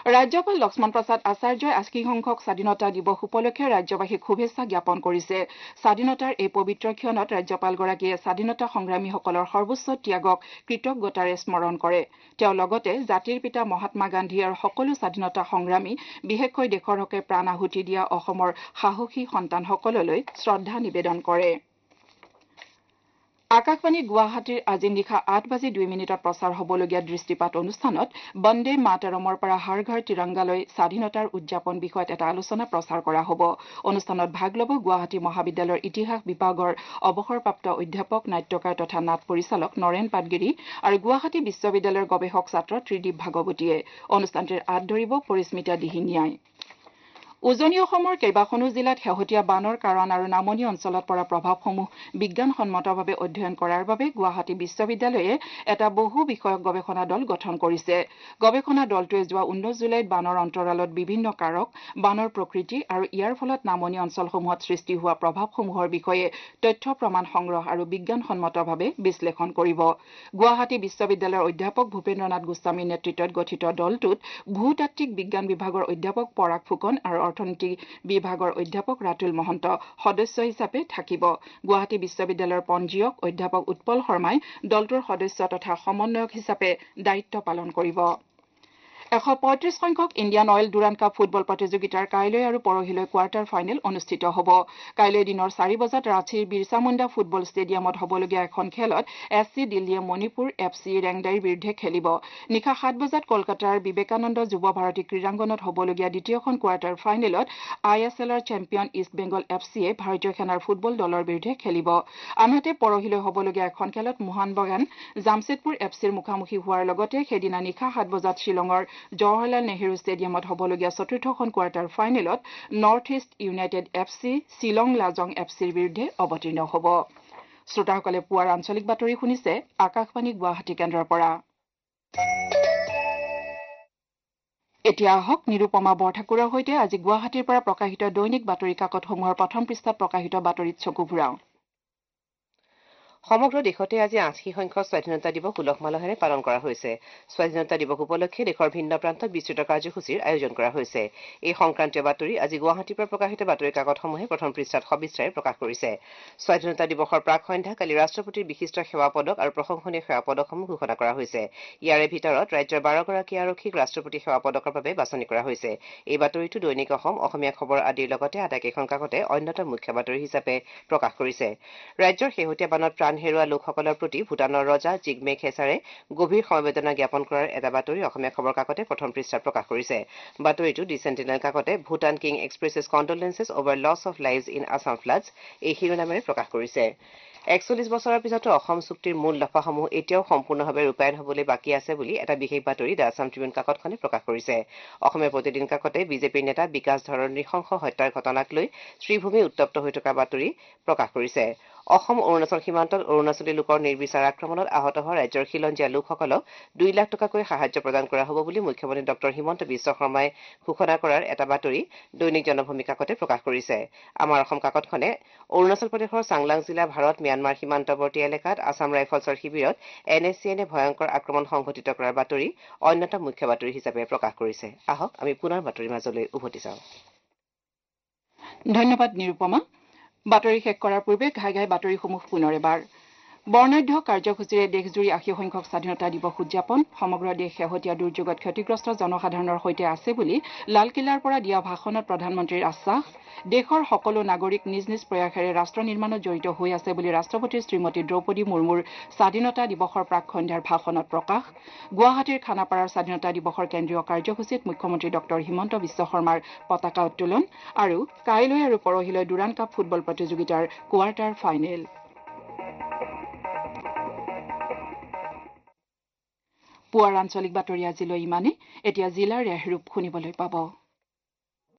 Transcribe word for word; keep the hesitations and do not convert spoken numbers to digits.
ৰাজ্যপাল লক্ষ্মণ প্ৰসাদ আচাৰ্যই আশী সংখ্যক স্বাধীনতা দিৱস উপলক্ষে ৰাজ্যবাসীক শুভেচ্ছা জ্ঞাপন কৰিছে। স্বাধীনতাৰ এই পবিত্ৰ ক্ষণত ৰাজ্যপালগৰাকীয়ে স্বাধীনতা সংগ্ৰামীসকলৰ সৰ্বোচ্চ ত্যাগক কৃতজ্ঞতাৰে স্মৰণ কৰে। তেওঁ লগতে জাতিৰ পিতা মহাত্মা গান্ধী আৰু সকলো স্বাধীনতা সংগ্ৰামী বিশেষকৈ দেশৰ হকে প্ৰাণ আহুতি দিয়া অসমৰ সাহসী সন্তানসকললৈ শ্ৰদ্ধা নিবেদন কৰে। আকাশবাণী গুৱাহাটীৰ আজি নিশা আঠ বাজি দুই মিনিটত প্ৰচাৰ হ'বলগীয়া দৃষ্টিপাত অনুষ্ঠানত বন্দে মাতৰমৰ পৰা হৰ ঘৰ তিৰংগালৈ স্বাধীনতাৰ উদযাপন বিষয়ত এটা আলোচনা প্ৰচাৰ কৰা হ'ব। অনুষ্ঠানত ভাগ ল'ব গুৱাহাটী মহাবিদ্যালয়ৰ ইতিহাস বিভাগৰ অৱসৰপ্ৰাপ্ত অধ্যাপক নাট্যকাৰ তথা নাট পৰিচালক নৰেন পাটগিৰি আৰু গুৱাহাটী বিশ্ববিদ্যালয়ৰ গৱেষক ছাত্ৰ ত্ৰিদীপ ভাগৱতীয়ে। অনুষ্ঠানটিৰ আঁত ধৰিব পৰিস্মিতা দিহিঙীয়াই। উজনি অসমৰ কেইবাখনো জিলাত শেহতীয়া বানৰ কাৰণ আৰু নামনি অঞ্চলত পৰা প্ৰভাৱসমূহ বিজ্ঞানসন্মতভাৱে অধ্যয়ন কৰাৰ বাবে গুৱাহাটী বিশ্ববিদ্যালয়ে এটা বহু বিষয়ক গৱেষণা দল গঠন কৰিছে। গৱেষণা দলটোৱে যোৱা ঊনৈশ জুলাইত বানৰ অন্তৰালত বিভিন্ন কাৰক, বানৰ প্ৰকৃতি আৰু ইয়াৰ ফলত নামনি অঞ্চলসমূহত সৃষ্টি হোৱা প্ৰভাৱসমূহৰ বিষয়ে তথ্য প্ৰমাণ সংগ্ৰহ আৰু বিজ্ঞানসন্মতভাৱে বিশ্লেষণ কৰিব। গুৱাহাটী বিশ্ববিদ্যালয়ৰ অধ্যাপক ভূপেন্দ্ৰনাথ গোস্বামীৰ নেতৃত্বত গঠিত দলটোত ভূতাত্ত্বিক বিজ্ঞান বিভাগৰ অধ্যাপক পৰাগ ফুকন আৰু অৰ্থনীতি বিভাগৰ অধ্যাপক ৰাতুল মহন্ত সদস্য হিচাপে থাকিব। গুৱাহাটী বিশ্ববিদ্যালয়ৰ পঞ্জীয়ক অধ্যাপক উৎপল শৰ্মাই দলটোৰ সদস্য তথা সমন্বয়ক হিচাপে দায়িত্ব পালন কৰিব। এশ পঁয়ত্ৰিশ সংখ্যক Indian oil Durand cup football প্ৰতিযোগিতাৰ কাইলৈ আৰু পৰহিলৈ কোৱাৰ্টাৰ ফাইনেল অনুষ্ঠিত হ'ব। কাইলৈ দিনৰ চাৰি বজাত ৰাঁচীৰ বিৰছা মুণ্ডা ফুটবল ষ্টেডিয়ামত হ'বলগীয়া এখন খেলত এছ চি দিল্লীয়ে মণিপুৰ এফ চি ৰেংদাইৰ বিৰুদ্ধে খেলিব। নিশা সাত বজাত কলকাতাৰ বিবেকানন্দ যুৱ ভাৰতী ক্ৰীড়াংগনত হ'বলগীয়া দ্বিতীয়খন কোৱাৰ্টাৰ ফাইনেলত আই এছ এলৰ চেম্পিয়ন ইষ্ট বেংগল এফ চিয়ে ভাৰতীয় সেনাৰ ফুটবল দলৰ বিৰুদ্ধে খেলিব। আনহাতে পৰহিলৈ হ'বলগীয়া এখন খেলত মোহন বাগান জামছেদপুৰ এফ চিৰ মুখামুখি হোৱাৰ লগতে সেইদিনা নিশা সাত বজাত শ্বিলঙৰ জৱাহৰলাল নেহৰু ষ্টেডিয়ামত হ'বলগীয়া চতুৰ্থখন কোৱাৰ্টাৰ ফাইনেলত north east United F C Shillong Lajong F চিৰ বিৰুদ্ধে অৱতীৰ্ণ হ'ব। শ্ৰোতাসকলে পুৱাৰ আঞ্চলিক বাতৰি শুনিছে আকাশবাণী গুৱাহাটী কেন্দ্ৰৰ পৰা। এতিয়া আহক নিৰুপমা বৰঠাকুৰৰ সৈতে আজি গুৱাহাটীৰ পৰা প্ৰকাশিত দৈনিক বাতৰি কাকতসমূহৰ প্ৰথম পৃষ্ঠাত প্ৰকাশিত বাতৰিত চকু ফুৰাওঁ। সমগ্ৰ দেশতে আজি আশী সংখ্যক স্বাধীনতা দিৱস উলহ মালহেৰে পালন কৰা হৈছে। স্বাধীনতা দিৱস উপলক্ষে দেশৰ ভিন্ন প্ৰান্তত বিস্তৃত কাৰ্যসূচীৰ আয়োজন কৰা হৈছে। এই সংক্ৰান্তীয় বাতৰি আজি গুৱাহাটীৰ পৰা প্ৰকাশিত বাতৰি কাকতসমূহে প্ৰথম পৃষ্ঠাত সবিস্তাৰে প্ৰকাশ কৰিছে। স্বাধীনতা দিৱসৰ প্ৰাক সন্ধ্যা কালি ৰাষ্ট্ৰপতিৰ বিশিষ্ট সেৱা পদক আৰু প্ৰশংসনীয় সেৱা পদকসমূহ ঘোষণা কৰা হৈছে। ইয়াৰে ভিতৰত ৰাজ্যৰ বাৰগৰাকী আৰক্ষীক ৰাষ্ট্ৰপতি সেৱা পদকৰ বাবে বাছনি কৰা হৈছে। এই বাতৰিটো দৈনিক অসম, অসমীয়া খবৰ আদিৰ লগতে আটাইকেইখন কাকতে অন্যতম মুখ্য বাতৰি হিচাপে প্ৰকাশ কৰিছে। ৰাজ্যৰ শেহতীয়া বানত প্ৰাণ হেৰুওৱা লোকসকলৰ প্ৰতি ভূটানৰ ৰজা জিগমে খেছাৰে গভীৰ সমবেদনা জ্ঞাপন কৰাৰ এটা বাতৰি অসমীয়া খবৰ কাকতে প্ৰথম পৃষ্ঠাত প্ৰকাশ কৰিছে। বাতৰিটো দি sentinel কাকতে Bhutan king এক্সপ্ৰেছেছ কণ্ডলেন্সেছ over loss of lives in Assam floods এই শিৰোনামেৰে প্ৰকাশ কৰিছে। একচল্লিশ বছৰৰ পিছতো অসম চুক্তিৰ মূল দফাসমূহ এতিয়াও সম্পূৰ্ণভাৱে ৰূপায়ণ হ'বলৈ বাকী আছে বুলি এটা বিশেষ বাতৰি দ্য আছাম ট্ৰিবিউন কাকতখনে প্ৰকাশ কৰিছে। অসমীয়া প্ৰতিদিন কাকতে বিজেপিৰ নেতা বিকাশ ধৰৰ নৃশংস হত্যাৰ ঘটনাক লৈ শ্ৰীভূমি উত্তপ্ত হৈ থকা বাতৰি প্ৰকাশ কৰিছে। অসম অৰুণাচল সীমান্তত অৰুণাচলী লোকৰ নিৰ্বিচাৰ আক্ৰমণত আহত হোৱা ৰাজ্যৰ খিলঞ্জীয়া লোকসকলক দুই লাখ টকাকৈ সাহায্য প্ৰদান কৰা হ'ব বুলি মুখ্যমন্ত্ৰী ডক্টৰ হিমন্ত বিশ্ব শৰ্মাই ঘোষণা কৰাৰ এটা বাতৰি দৈনিক জনভূমি কাকতে প্ৰকাশ কৰিছে। আমাৰ অসম কাকতখনে অৰুণাচল প্ৰদেশৰ চাংলাং জিলা ভাৰত ম্যানমাৰ সীমান্তৱৰ্তী এলেকাত আছাম ৰাইফলছৰ শিবিৰত এন এছ চি এনে ভয়ংকৰ আক্ৰমণ সংঘটিত কৰাৰ বাতৰি অন্যতম মুখ্য বাতৰি হিচাপে প্ৰকাশ কৰিছে। আহক আমি পুনৰ বাতৰিৰ মাজলৈ উভতি যাওঁ। ধন্যবাদ নিৰুপমা। বাতৰি শেষ কৰাৰ পূৰ্বে ঘাই ঘাই বাতৰিসমূহ পুনৰ এবাৰ। বৰ্ণাঢ্য কাৰ্যসূচীৰে দেশজুৰি আশী সংখ্যক স্বাধীনতা দিৱস উদযাপন। সমগ্ৰ দেশ শেহতীয়া দুৰ্যোগত ক্ষতিগ্ৰস্ত জনসাধাৰণৰ সৈতে আছে বুলি লালকিল্লাৰ পৰা দিয়া ভাষণত প্ৰধানমন্ত্ৰীৰ আশ্বাস। দেশৰ সকলো নাগৰিক নিজ নিজ প্ৰয়াসেৰে ৰাষ্ট্ৰ নিৰ্মাণত জড়িত হৈ আছে বুলি ৰাষ্ট্ৰপতি শ্ৰীমতী দ্ৰৌপদী মুৰ্মুৰ স্বাধীনতা দিৱসৰ প্ৰাক সন্ধ্যাৰ ভাষণত প্ৰকাশ। গুৱাহাটীৰ খানাপাৰাৰ স্বাধীনতা দিৱসৰ কেন্দ্ৰীয় কাৰ্যসূচীত মুখ্যমন্ত্ৰী ডক্টৰ হিমন্ত বিশ্ব শৰ্মাৰ পতাকা উত্তোলন আৰু কাইলৈ আৰু পৰহিলৈ ডুৰাণ্ড কাপ ফুটবল প্ৰতিযোগিতাৰ কোৱাৰ্টাৰ ফাইনেল। পুৱাৰ আঞ্চলিক বাতৰি আজিলৈ ইমানেই। এতিয়া জিলাৰ ৰেহৰূপ শুনিবলৈ পাব।